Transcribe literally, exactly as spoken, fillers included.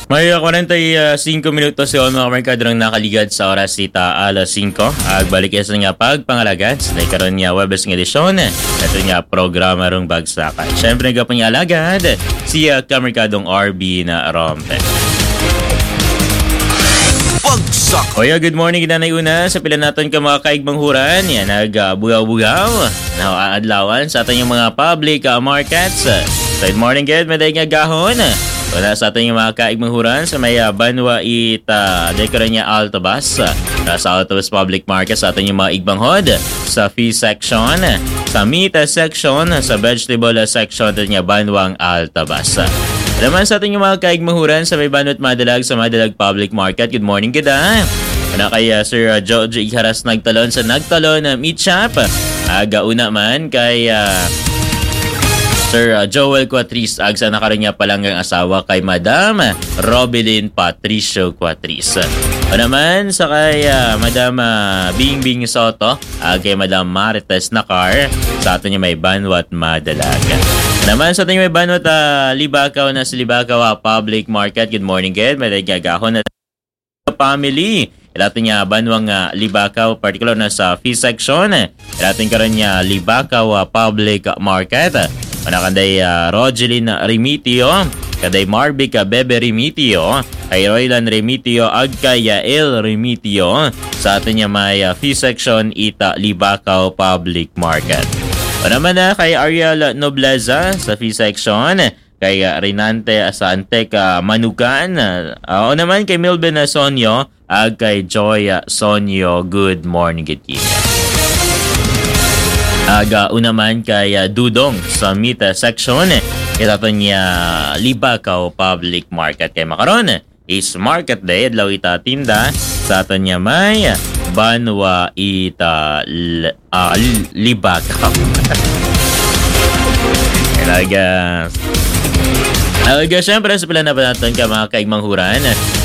May uh, forty-five minutos yun mga merkado ng nakaligad sa oras sita alas singko. Agbalik isa nga pagpangalagad sa karon nga Webes ng edisyon. Ito nga programa rong bagsakan. Siyempre nga panyalagad siya kamerkadong R B na Rompe. Bagsak! Oya, good morning na una sa pila naton ka mga kaigmanghuran. Yan, nag-bugaw-bugaw na aadlawan sa ating mga public uh, markets. Good morning, good. May nga gahon. Wala sa ating mga kaigmanghuran sa may uh, Banwa Ita Dekoran niya Altabas. Uh, sa Altabas Public Market sa ating mga igbanghod. Sa fee section, sa meat section, sa vegetable section ating niya Banwang Altabas. Naman sa ating mga kaigmahuran sa may Banwat Madalag sa Madalag Public Market. Good morning, kita. Ano kay uh, Sir uh, George Iharas nagtalon sa nagtalon na uh, meat shop. Aga una man kay uh, Sir uh, Joel Quatris agsa nakaroon niya palanggang asawa kay Madam Robilyn Patricio Quatris. O naman sa kay uh, Madam uh, Bingbing Soto uh, kay Madam Marites Nakar sa ato niya may Banwat Madalag. Naman sa ating may Banwat uh, Libakaw na si Libakaw uh, Public Market. Good morning, Ged. May gagahon na family. Ilato niya Banwang uh, Libakaw, particular na sa fee section. Ilato karon niya Libakaw uh, Public Market. Manakanday uh, Rogelyn Remitio, kaday Marvic uh, Bebe Remitio, kay Roylan Remitio, ag kay El Remitio sa atin niya may uh, fee section Ita Libakaw Public Market. O naman na kay Ariel Nobleza sa fee section, kay uh, Renante Asante ka uh, Manukan, uh, o naman kay Milben Sonyo, ag kay Joy uh, Sonyo. Good morning, good evening. Aga unaman kay uh, Dudong sa meat uh, section. Ito niya Libakaw Public Market. Kay makaron is Market Day. Adlaw ita tinda. Sa ato niya may Banwa Ita l- uh, l- Libakaw. Alaga. Alaga, syempre sa pila na ba natin ka mga kaigmanghuran.